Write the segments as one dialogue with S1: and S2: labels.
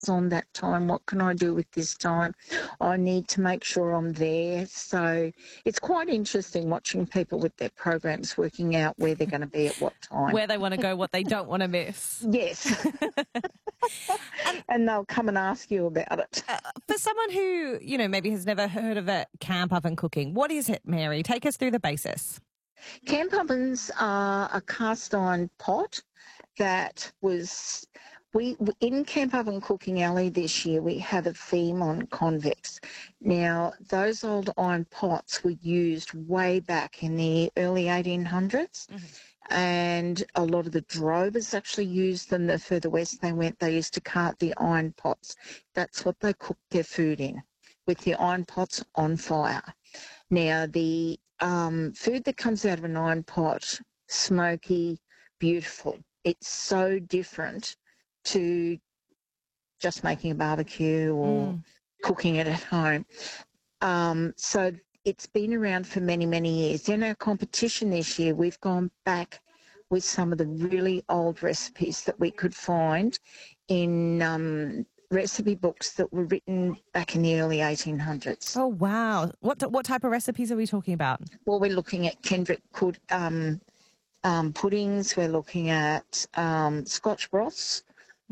S1: on that time? What can I do with this time? I need to make sure I'm there. So it's quite interesting watching people with their programs working out where they're going to be at what time.
S2: Where they want to go, what they don't want to miss.
S1: Yes. And they'll come and ask you about it.
S2: For someone who, maybe has never heard of a camp oven cooking, what is it, Mary? Take us through the basis.
S1: Camp ovens are a cast iron pot that was... We in Camp Oven Cooking Alley this year, we had a theme on convex. Now, those old iron pots were used way back in the early 1800s, and a lot of the drovers actually used them. The further west they went, they used to cart the iron pots. That's what they cooked their food in, with the iron pots on fire. Now, the food that comes out of an iron pot, smoky, beautiful. It's so different to just making a barbecue or cooking it at home. So it's been around for many, many years. In our competition this year, we've gone back with some of the really old recipes that we could find in recipe books that were written back in the early 1800s.
S2: Oh, wow. What type of recipes are we talking about?
S1: Well, we're looking at Kendrick puddings. We're looking at Scotch broths.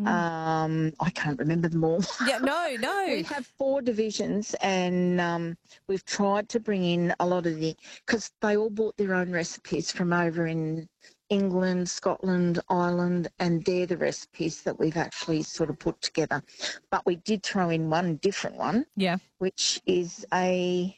S1: I can't remember them all.
S2: Yeah, no.
S1: We have 4 divisions, and we've tried to bring in a lot of because they all bought their own recipes from over in England, Scotland, Ireland, and they're the recipes that we've actually sort of put together. But we did throw in one different one, which is a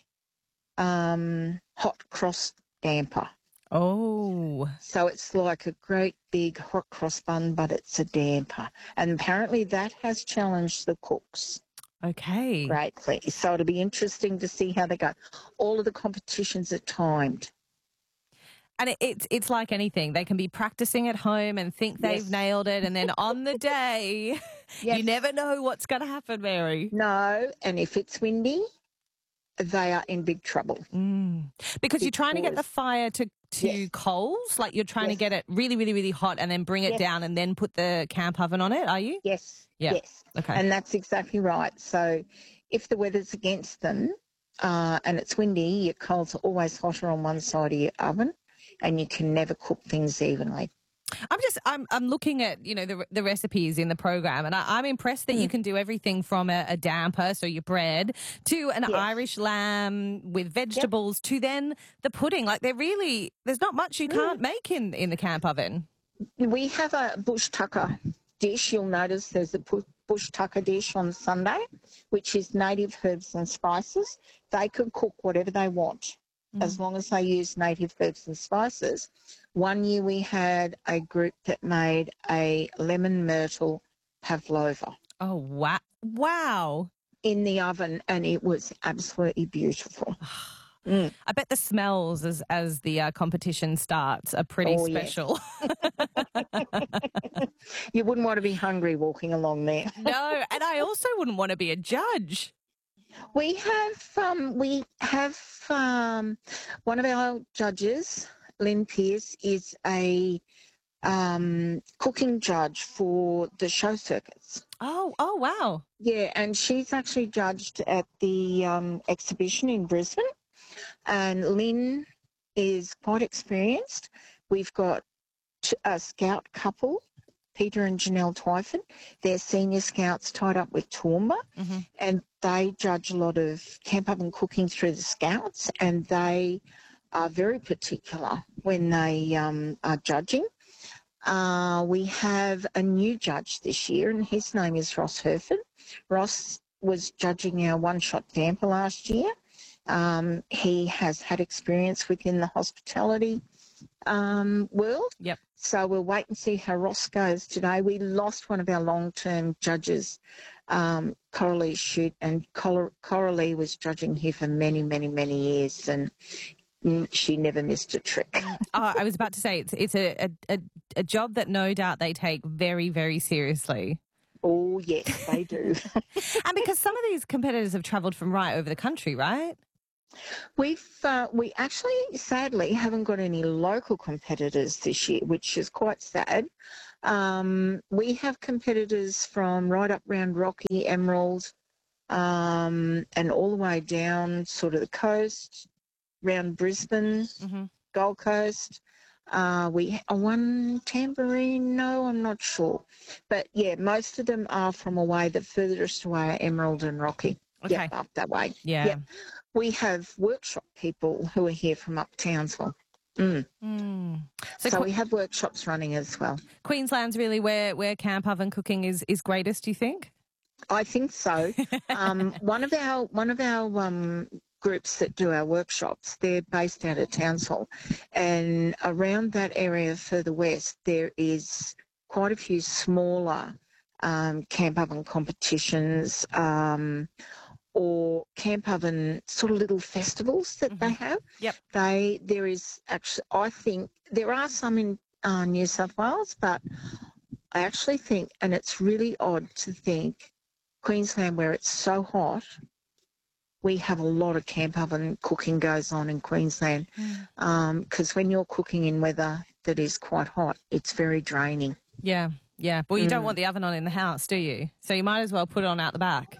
S1: hot cross damper.
S2: Oh.
S1: So it's like a great big hot cross bun, but it's a damper. And apparently that has challenged the cooks.
S2: Okay.
S1: Greatly. So it'll be interesting to see how they go. All of the competitions are timed.
S2: And it's like anything. They can be practicing at home and think they've nailed it, and then on the day, you never know what's going to happen, Mary.
S1: No, and if it's windy, they are in big trouble.
S2: Because you're trying to get the fire to coals, like you're trying to get it really, really, really hot and then bring it down and then put the camp oven on it, are you?
S1: Yes.
S2: Okay.
S1: And that's exactly right. So if the weather's against them and it's windy, your coals are always hotter on one side of your oven and you can never cook things evenly.
S2: I'm looking at, the recipes in the program, and I'm impressed that you can do everything from a damper, so your bread, to an Irish lamb with vegetables, to then the pudding. Like there's not much you can't make in the camp oven.
S1: We have a bush tucker dish. You'll notice there's a bush tucker dish on Sunday, which is native herbs and spices. They can cook whatever they want, as long as they use native herbs and spices. One year we had a group that made a lemon myrtle pavlova.
S2: Oh, wow. Wow.
S1: In the oven, and it was absolutely beautiful.
S2: I bet the smells as the competition starts are pretty special.
S1: Yes. You wouldn't want to be hungry walking along there.
S2: No, and I also wouldn't want to be a judge.
S1: We have one of our judges, Lynn Pierce, is a cooking judge for the show circuits.
S2: Oh, wow.
S1: Yeah, and she's actually judged at the exhibition in Brisbane. And Lynn is quite experienced. We've got a scout couple, Peter and Janelle Twyford. They're senior scouts tied up with Toowoomba, and they judge a lot of camp oven cooking through the scouts, and they are very particular when they are judging. We have a new judge this year, and his name is Ross Herford. Ross was judging our one-shot damper last year. He has had experience within the hospitality world.
S2: Yep.
S1: So we'll wait and see how Ross goes today. We lost one of our long-term judges, Coralie Shute, and Coralie was judging here for many, many, many years, and she never missed a trick.
S2: I was about to say it's a job that no doubt they take very, very seriously.
S1: Oh, yes, they do.
S2: And because some of these competitors have travelled from right over the country, right?
S1: We actually, sadly, haven't got any local competitors this year, which is quite sad. We have competitors from right up round Rocky, Emerald, and all the way down sort of the coast, round Brisbane, Gold Coast. We one Tambourine, no, I'm not sure. But, yeah, most of them are from away. The furthest away are Emerald and Rocky.
S2: Okay.
S1: Yep, up that way.
S2: Yeah.
S1: Yep. We have workshop people who are here from up Townsville. So we have workshops running as well.
S2: Queensland's really where camp oven cooking is greatest, do you think?
S1: I think so. One of our groups that do our workshops, they're based out of Townsville, and around that area further west, there is quite a few smaller camp oven competitions or camp oven sort of little festivals that they have.
S2: Yep.
S1: There is actually, I think there are some in New South Wales, but I actually think, and it's really odd to think, Queensland, where it's so hot, we have a lot of camp oven cooking goes on in Queensland because when you're cooking in weather that is quite hot, it's very draining.
S2: Yeah, yeah. Well, you don't want the oven on in the house, do you? So you might as well put it on out the back.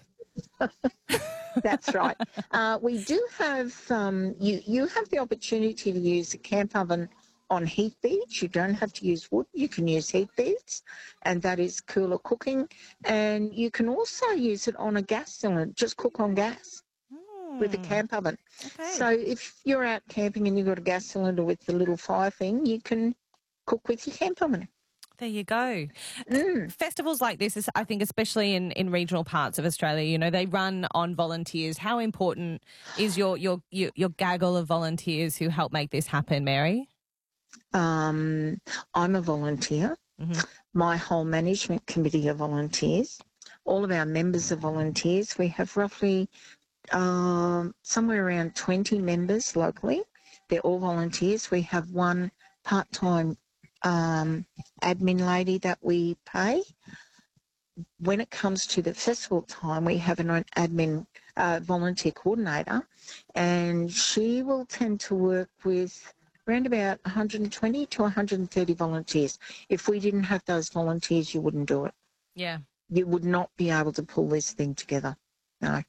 S1: That's right. We do have, you have the opportunity to use a camp oven on heat beads. You don't have to use wood. You can use heat beads, and that is cooler cooking. And you can also use it on a gas cylinder, just cook on gas with a camp oven.
S2: Okay.
S1: So if you're out camping and you've got a gas cylinder with the little fire thing, you can cook with your camp oven.
S2: There you go. Festivals like this, is, I think, especially in regional parts of Australia, you know, they run on volunteers. How important is your gaggle of volunteers who help make this happen, Mary?
S1: I'm a volunteer. My whole management committee are volunteers. All of our members are volunteers. We have roughly somewhere around 20 members locally. They're all volunteers. We have one part-time admin lady that we pay. When it comes to the festival time, we have an admin volunteer coordinator, and she will tend to work with around about 120 to 130 volunteers. If we didn't have those volunteers, you wouldn't do it.
S2: Yeah.
S1: You would not be able to pull this thing together. No.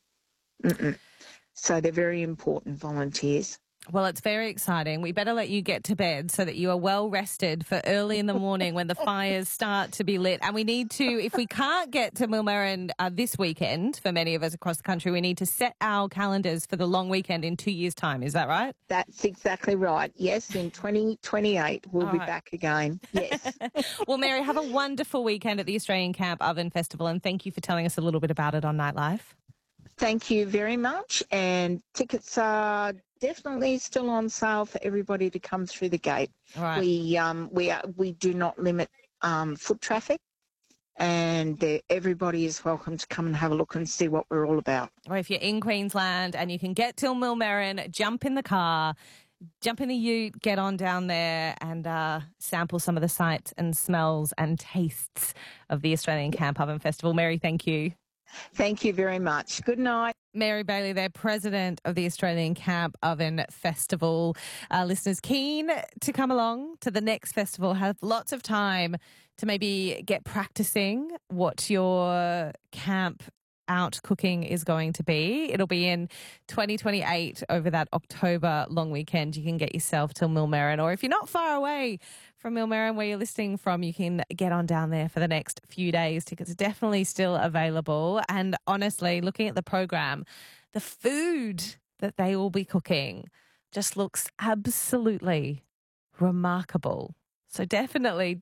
S1: So they're very important volunteers.
S2: Well, it's very exciting. We better let you get to bed so that you are well rested for early in the morning when the fires start to be lit. And we need to, if we can't get to Millmerran this weekend, for many of us across the country, we need to set our calendars for the long weekend in 2 years' time. Is that right?
S1: That's exactly right. Yes, in 2028, we'll be back again. Yes.
S2: Well, Mary, have a wonderful weekend at the Australian Camp Oven Festival, and thank you for telling us a little bit about it on Nightlife.
S1: Thank you very much. And tickets are definitely still on sale for everybody to come through the gate.
S2: All right.
S1: We do not limit foot traffic, and everybody is welcome to come and have a look and see what we're all about.
S2: Or if you're in Queensland and you can get till Millmerran, jump in the car, jump in the ute, get on down there and sample some of the sights and smells and tastes of the Australian Camp Oven Festival. Mary, thank you.
S1: Thank you very much. Good night.
S2: Mary Bailey, they're president of the Australian Camp Oven Festival. Listeners keen to come along to the next festival have lots of time to maybe get practicing what your camp out cooking is going to be. It'll be in 2028 over that October long weekend. You can get yourself till Millmerran, or if you're not far away from Millmerran where you're listening from, you can get on down there for the next few days. Tickets are definitely still available. And honestly, looking at the program, the food that they will be cooking just looks absolutely remarkable. So definitely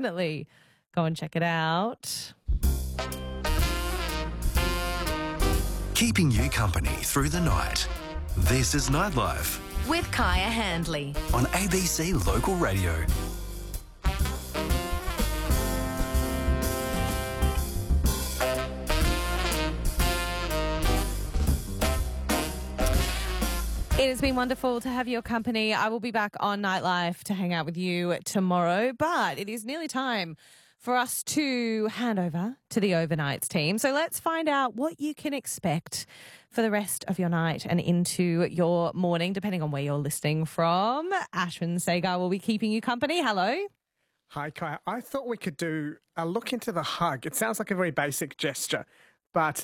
S2: go and check it out.
S3: Keeping you company through the night. This is Nightlife
S4: with Kaya Handley
S3: on ABC Local Radio.
S2: It has been wonderful to have your company. I will be back on Nightlife to hang out with you tomorrow, but it is nearly time for us to hand over to the overnights team. So let's find out what you can expect for the rest of your night and into your morning, depending on where you're listening from. Ashwin Sagar will be keeping you company. Hello.
S5: Hi, Kaya. I thought we could do a look into the hug. It sounds like a very basic gesture, but